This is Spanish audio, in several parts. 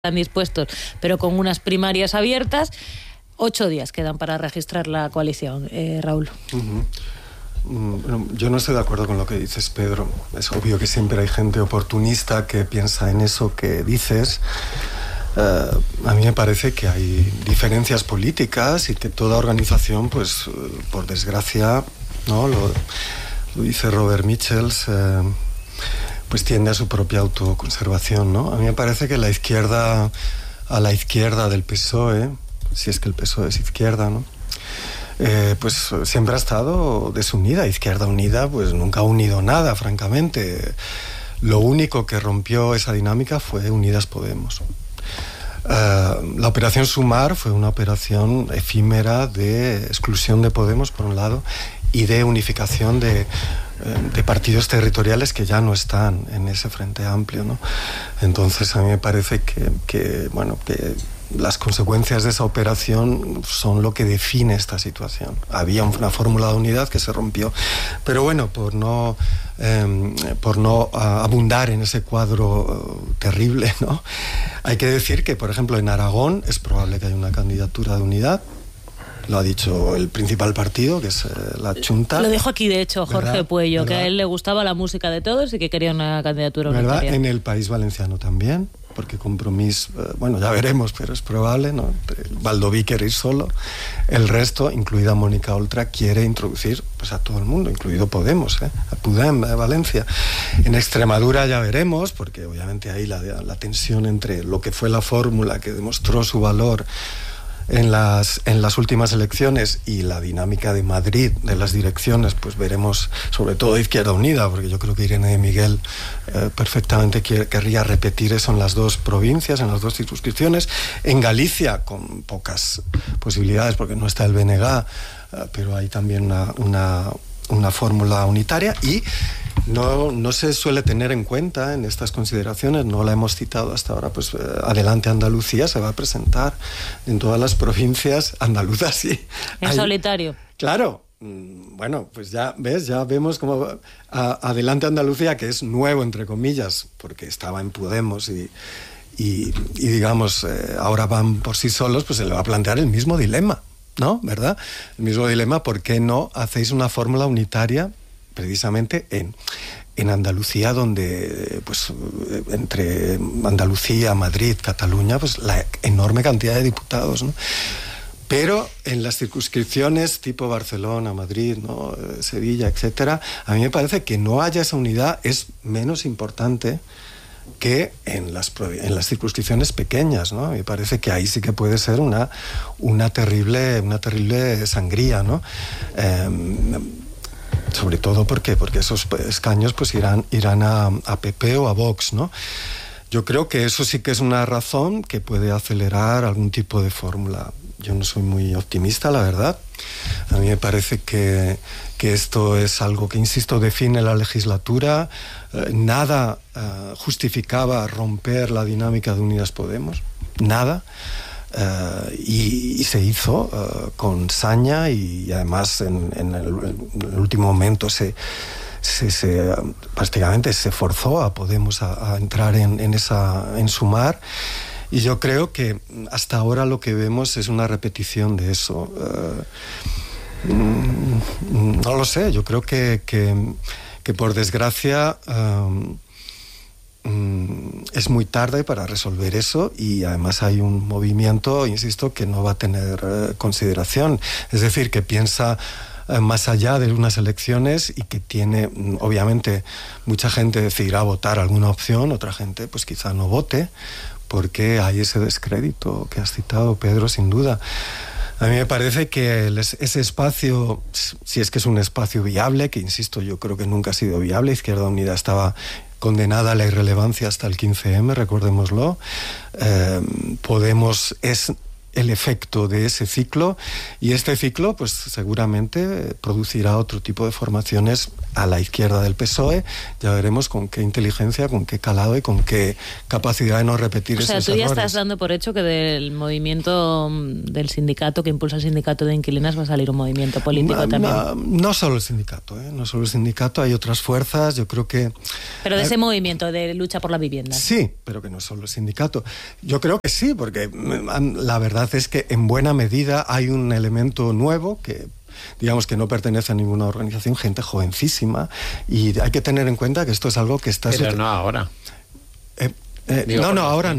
están dispuestos, pero con unas primarias abiertas. 8 días quedan para registrar la coalición, Raúl. Bueno, yo no estoy de acuerdo con lo que dices, Pedro. Es obvio que siempre hay gente oportunista que piensa en eso que dices. A mí me parece que hay diferencias políticas y que toda organización, pues, por desgracia, ¿no? Lo dice Robert Michels, pues tiende a su propia autoconservación, ¿no? A mí me parece que a la izquierda del PSOE, si es que el PSOE es izquierda, ¿no? Pues siempre ha estado desunida. Izquierda Unida pues nunca ha unido nada, francamente. Lo único que rompió esa dinámica fue Unidas Podemos. La operación Sumar fue una operación efímera de exclusión de Podemos, por un lado, y de unificación de partidos territoriales que ya no están en ese frente amplio, ¿no? Entonces a mí me parece que las consecuencias de esa operación son lo que define esta situación. Había una fórmula de unidad que se rompió, pero bueno, por no abundar en ese cuadro terrible, ¿no? Hay que decir que, por ejemplo, en Aragón es probable que haya una candidatura de unidad. Lo ha dicho el principal partido, que es la Chunta. Lo dijo aquí, de hecho, Jorge ¿verdad? Puello, ¿verdad? Que a él le gustaba la música de todos y que quería una candidatura ¿verdad? unitaria. En el País Valenciano también, porque Compromís, bueno, ya veremos, pero es probable, ¿no? Baldoví quiere ir solo. El resto, incluida Mónica Oltra, quiere introducir pues, a todo el mundo, incluido Podemos, a Podem, a Valencia. En Extremadura ya veremos, porque obviamente ahí la tensión entre lo que fue la fórmula que demostró su valor en las últimas elecciones y la dinámica de Madrid, de las direcciones, pues veremos, sobre todo Izquierda Unida, porque yo creo que Irene de Miguel perfectamente querría repetir eso en las dos provincias, en las dos circunscripciones. En Galicia, con pocas posibilidades, porque no está el BNG, pero hay también una fórmula unitaria y no se suele tener en cuenta en estas consideraciones, no la hemos citado hasta ahora, pues Adelante Andalucía se va a presentar en todas las provincias andaluzas, sí. En solitario. Claro, bueno, pues ya vemos como Adelante Andalucía, que es nuevo, entre comillas, porque estaba en Podemos y digamos, ahora van por sí solos, pues se le va a plantear el mismo dilema, ¿no? ¿Verdad? El mismo dilema, ¿por qué no hacéis una fórmula unitaria precisamente en Andalucía, donde pues entre Andalucía, Madrid, Cataluña, pues la enorme cantidad de diputados, ¿no? Pero en las circunscripciones tipo Barcelona, Madrid, ¿no? Sevilla, etcétera, a mí me parece que no haya esa unidad es menos importante que en las circunscripciones pequeñas, ¿no? Me parece que ahí sí que puede ser una terrible sangría, ¿no? Sobre todo porque esos escaños pues irán a PP o a Vox, ¿no? Yo creo que eso sí que es una razón que puede acelerar algún tipo de fórmula. Yo no soy muy optimista, la verdad. A mí me parece que esto es algo que, insisto, define la legislatura. Nada justificaba romper la dinámica de Unidas Podemos. Nada. Y se hizo con saña y además en el último momento prácticamente se forzó a Podemos a entrar en Sumar, y yo creo que hasta ahora lo que vemos es una repetición de eso. No lo sé, yo creo que por desgracia es muy tarde para resolver eso, y además hay un movimiento, insisto, que no va a tener consideración, es decir, que piensa más allá de unas elecciones y que tiene, obviamente, mucha gente decidirá votar alguna opción, otra gente pues quizá no vote, porque hay ese descrédito que has citado, Pedro, sin duda. A mí me parece que ese espacio, si es que es un espacio viable, que insisto, yo creo que nunca ha sido viable, Izquierda Unida estaba condenada a la irrelevancia hasta el 15M, recordémoslo. Podemos es el efecto de ese ciclo, y este ciclo pues seguramente producirá otro tipo de formaciones a la izquierda del PSOE. Ya veremos con qué inteligencia, con qué calado y con qué capacidad de no repetir esos errores. O sea, tú ya estás dando por hecho que del movimiento del sindicato, que impulsa el sindicato de inquilinas, va a salir un movimiento político también. No solo el sindicato, no solo el sindicato, hay otras fuerzas, yo creo que... Pero de ese movimiento de lucha por la vivienda. Sí, pero que no es solo el sindicato. Yo creo que sí, porque la verdad es que en buena medida hay un elemento nuevo que, digamos, que no pertenece a ninguna organización, gente jovencísima, y hay que tener en cuenta que esto es algo que está... Pero no ahora. Ahora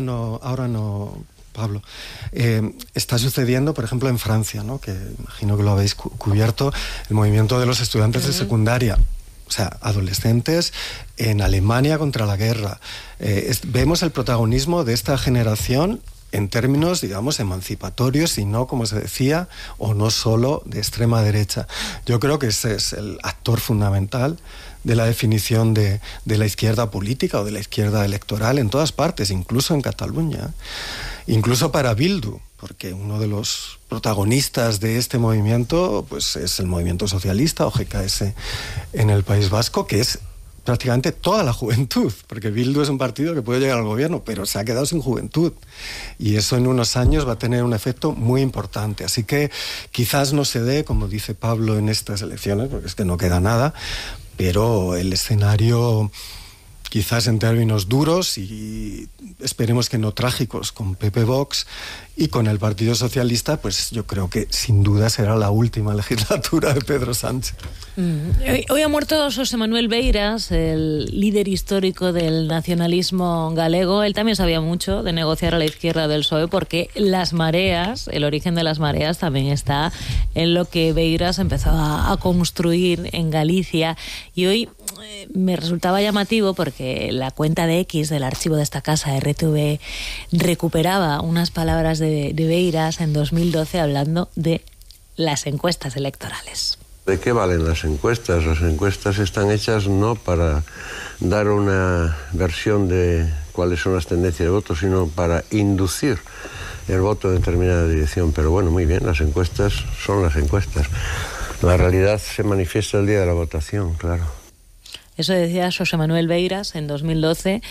no, Pablo. Está sucediendo, por ejemplo, en Francia, ¿no? Que imagino que lo habéis cubierto, el movimiento de los estudiantes de secundaria. O sea, adolescentes en Alemania contra la guerra. Vemos el protagonismo de esta generación en términos, digamos, emancipatorios y no, como se decía, o no solo de extrema derecha. Yo creo que ese es el actor fundamental de la definición de la izquierda política o de la izquierda electoral en todas partes, incluso en Cataluña, incluso para Bildu, porque uno de los protagonistas de este movimiento pues es el movimiento socialista o GKS en el País Vasco, que es prácticamente toda la juventud, porque Bildu es un partido que puede llegar al gobierno, pero se ha quedado sin juventud, y eso en unos años va a tener un efecto muy importante. Así que quizás no se dé, como dice Pablo, en estas elecciones, porque es que no queda nada, pero el escenario, quizás en términos duros y esperemos que no trágicos, con PP Vox y con el Partido Socialista, pues yo creo que sin duda será la última legislatura de Pedro Sánchez. Hoy ha muerto Xosé Manuel Beiras, el líder histórico del nacionalismo galego. Él también sabía mucho de negociar a la izquierda del PSOE, porque las mareas, el origen de las mareas también está en lo que Beiras empezó a construir en Galicia. Y hoy me resultaba llamativo porque la cuenta de X del archivo de esta casa, RTV, recuperaba unas palabras de Beiras en 2012 hablando de las encuestas electorales. ¿De qué valen las encuestas? Las encuestas están hechas no para dar una versión de cuáles son las tendencias de voto, sino para inducir el voto en determinada dirección. Pero bueno, muy bien, las encuestas son las encuestas. La realidad se manifiesta el día de la votación, claro. Eso decía Xosé Manuel Beiras en 2012.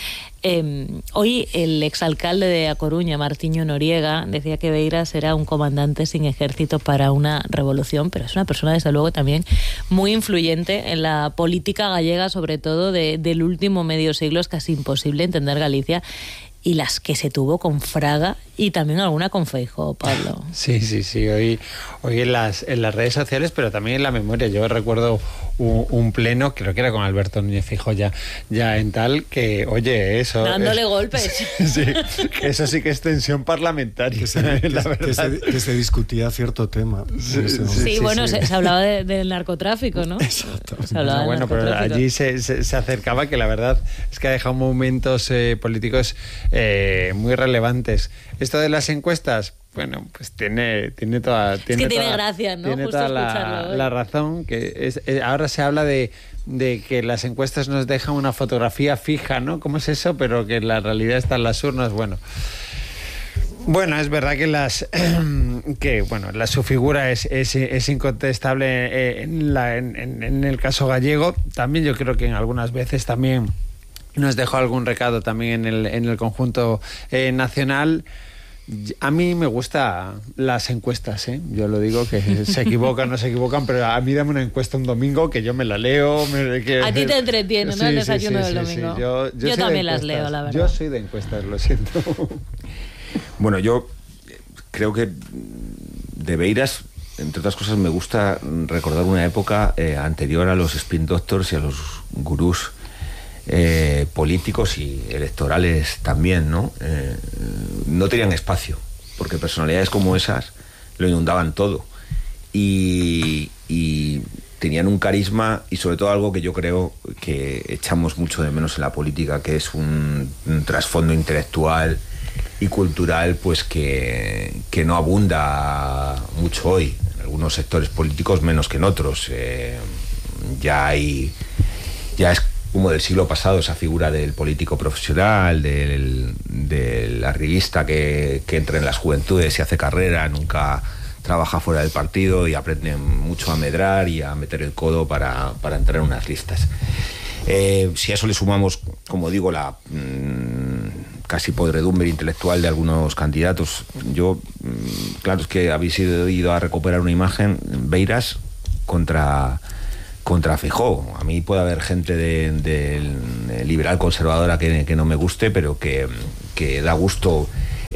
Hoy el exalcalde de A Coruña, Martiño Noriega, decía que Beiras era un comandante sin ejército para una revolución, pero es una persona, desde luego, también muy influyente en la política gallega, sobre todo del último medio siglo. Es casi imposible entender Galicia y las que se tuvo con Fraga y también alguna con Feijóo, Pablo. Sí. Hoy en las redes sociales, pero también en la memoria. Yo recuerdo un pleno, creo que era con Alberto Núñez Feijóo ya en tal, que, oye, eso... dándole golpes. Sí, que eso sí que es tensión parlamentaria. Que se discutía cierto tema. Sí, se hablaba del narcotráfico, ¿no? Exacto. Bueno, pero allí se acercaba, que la verdad es que ha dejado momentos políticos muy relevantes. Esto de las encuestas, bueno, pues tiene toda... Es que tiene gracia, ¿no? Tiene justo toda la razón, que ahora se habla de que las encuestas nos dejan una fotografía fija, ¿no? ¿Cómo es eso? Pero que la realidad está en las urnas, bueno, es verdad que su figura es incontestable en el caso gallego. También yo creo que en algunas veces también nos dejó algún recado también en el conjunto nacional. A mí me gustan las encuestas, ¿eh? Yo lo digo, que se equivocan, no se equivocan, pero a mí dame una encuesta un domingo que yo me la leo. A ti te entretiene, ¿no? El desayuno del domingo. Sí. Yo también las leo, la verdad. Yo soy de encuestas, lo siento. Bueno, yo creo que de Beiras, entre otras cosas, me gusta recordar una época anterior a los spin doctors y a los gurús políticos y electorales también, ¿no? No tenían espacio, porque personalidades como esas lo inundaban todo y tenían un carisma y sobre todo algo que yo creo que echamos mucho de menos en la política, que es un trasfondo intelectual y cultural pues que no abunda mucho hoy, en algunos sectores políticos menos que en otros. Ya es como del siglo pasado, esa figura del político profesional, del arribista que entra en las juventudes y hace carrera, nunca trabaja fuera del partido y aprende mucho a medrar y a meter el codo para entrar en unas listas. Si a eso le sumamos, como digo, la casi podredumbre intelectual de algunos candidatos, claro, es que habéis ido a recuperar una imagen, Beiras contra Feijóo. A mí puede haber gente del liberal conservadora que no me guste, pero que da gusto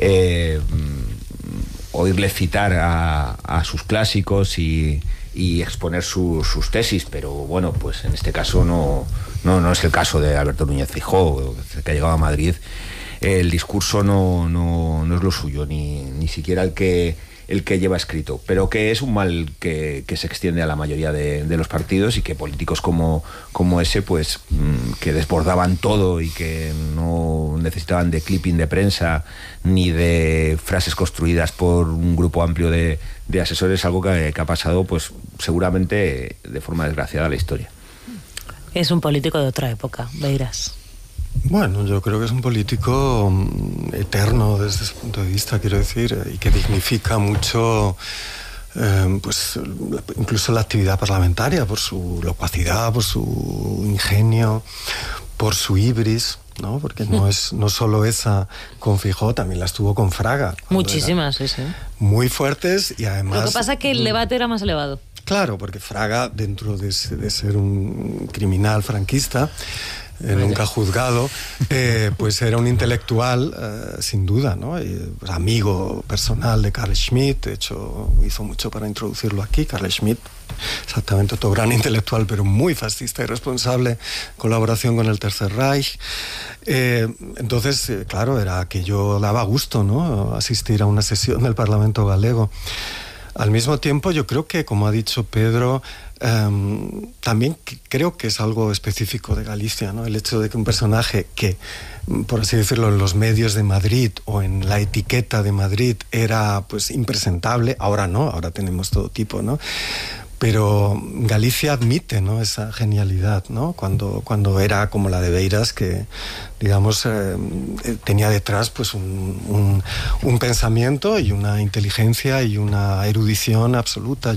oírle citar a sus clásicos y exponer sus tesis, pero bueno, pues en este caso no es el caso de Alberto Núñez Feijóo, que ha llegado a Madrid. El discurso no es lo suyo, ni siquiera el que lleva escrito, pero que es un mal que se extiende a la mayoría de los partidos, y que políticos como ese, pues que desbordaban todo y que no necesitaban de clipping de prensa ni de frases construidas por un grupo amplio de asesores, algo que ha pasado, pues seguramente de forma desgraciada a la historia. Es un político de otra época, Beiras. Bueno, yo creo que es un político eterno desde ese punto de vista, quiero decir, y que dignifica mucho pues incluso la actividad parlamentaria por su locuacidad, por su ingenio, por su ibris, ¿no? Porque no solo esa con Feijóo, también las tuvo con Fraga. Muchísimas, sí. Muy fuertes, y además... Lo que pasa es que el debate era más elevado. Claro, porque Fraga, dentro de ser un criminal franquista, nunca juzgado, pues era un intelectual, sin duda, ¿no? Pues amigo personal de Carl Schmitt. De hecho, hizo mucho para introducirlo aquí. Carl Schmitt, exactamente, otro gran intelectual, pero muy fascista y responsable, colaboración con el Tercer Reich. Entonces, claro, era que yo daba gusto, ¿no?, asistir a una sesión del Parlamento galego. Al mismo tiempo, yo creo que, como ha dicho Pedro, también creo que es algo específico de Galicia, ¿no? El hecho de que un personaje que, por así decirlo, en los medios de Madrid o en la etiqueta de Madrid era pues impresentable, ahora no, ahora tenemos todo tipo, ¿no? Pero Galicia admite, ¿no?, esa genialidad, ¿no? Cuando era como la de Beiras, que, digamos, tenía detrás pues un pensamiento y una inteligencia y una erudición absoluta.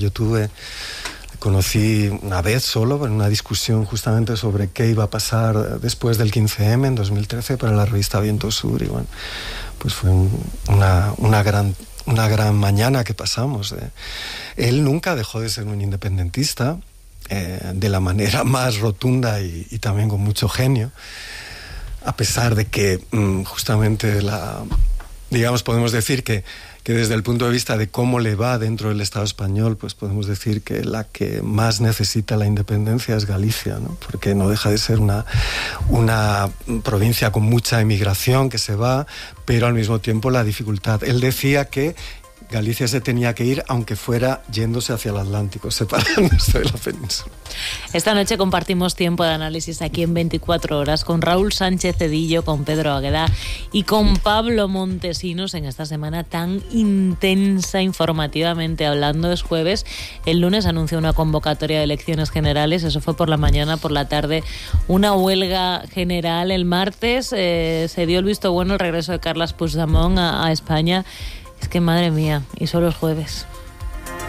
Conocí una vez solo en una discusión justamente sobre qué iba a pasar después del 15M en 2013 para la revista Viento Sur, y bueno, pues fue una gran mañana que pasamos. Él nunca dejó de ser un independentista, de la manera más rotunda y también con mucho genio, a pesar de que justamente digamos, podemos decir que desde el punto de vista de cómo le va dentro del Estado español, pues podemos decir que la que más necesita la independencia es Galicia, ¿no? Porque no deja de ser una provincia con mucha emigración que se va, pero al mismo tiempo la dificultad. Él decía que Galicia se tenía que ir, aunque fuera yéndose hacia el Atlántico, separándose de la península. Esta noche compartimos tiempo de análisis aquí en 24 horas con Raúl Sánchez Cedillo, con Pedro Águeda y con Pablo Montesinos en esta semana tan intensa informativamente hablando. Es jueves, el lunes anunció una convocatoria de elecciones generales, eso fue por la mañana, por la tarde una huelga general. El martes se dio el visto bueno el regreso de Carles Puigdemont a España. Es que madre mía, y solo es jueves.